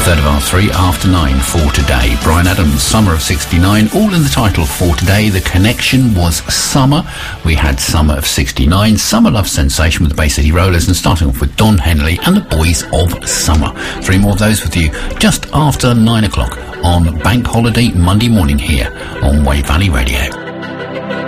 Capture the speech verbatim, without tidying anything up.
third of our three after nine for today. Bryan Adams, Summer of sixty-nine, all in the title for today. The connection was Summer. We had Summer of sixty-nine, Summer Love Sensation with the Bay City Rollers, and starting off with Don Henley and the Boys of Summer. Three more of those with you just after nine o'clock on Bank Holiday Monday morning here on Wave Valley Radio.